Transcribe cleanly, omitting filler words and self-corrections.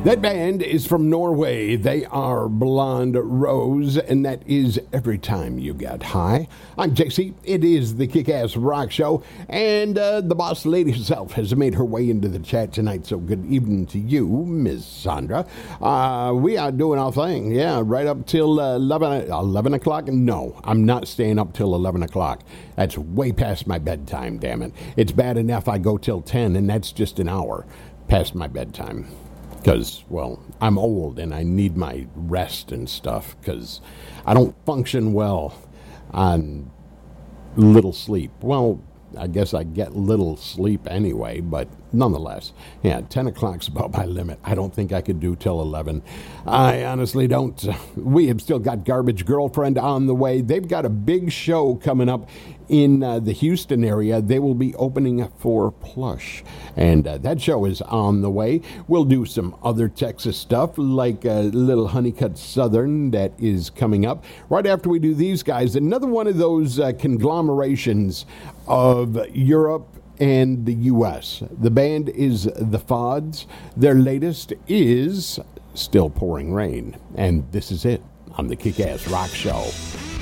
That band is from Norway. They are Blonde Rose, and that is Every Time You Get High. I'm JC. It is the Kick-Ass Rock Show, and the boss lady herself has made her way into the chat tonight, so good evening to you, Ms. Sandra. We are doing our thing, right up till 11 o'clock. No, I'm not staying up till 11 o'clock. That's way past my bedtime, damn it. It's bad enough I go till 10, and that's just an hour past my bedtime. Because, well, I'm old and I need my rest and stuff because I don't function well on little sleep. Well, I guess I get little sleep anyway, but nonetheless, 10 o'clock's about my limit. I don't think I could do till 11. I honestly don't. We have still got Garbage Girlfriend on the way. They've got a big show coming up in the Houston area. They will be opening for Plush, and that show is on the way. We'll do some other Texas stuff, like a little Honeycut Southern that is coming up. Right after we do these guys, another one of those conglomerations of Europe and the U.S. The band is The Fods. Their latest is Still Pouring Rain, and this is it on the Kick-Ass Rock Show.